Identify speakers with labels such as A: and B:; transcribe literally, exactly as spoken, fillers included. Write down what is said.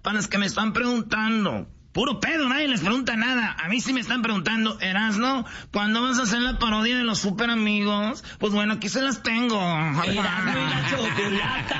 A: para los que me están preguntando. Puro pedo, nadie les pregunta nada. A mí sí me están preguntando, Erasno, ¿cuándo vas a hacer la parodia de los super amigos? Pues bueno, aquí se las tengo.
B: Erasno y la chocolata.